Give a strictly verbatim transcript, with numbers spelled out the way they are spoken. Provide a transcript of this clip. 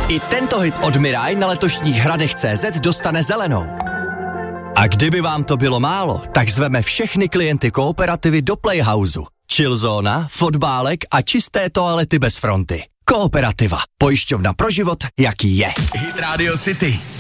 I tento hit od Mirai na letošních hradech tečka cé zet dostane zelenou. A kdyby vám to bylo málo, tak zveme všechny klienty Kooperativy do Playhouseu. Chillzóna, fotbálek a čisté toalety bez fronty. Kooperativa. Pojišťovna pro život, jaký je. Hit Radio City.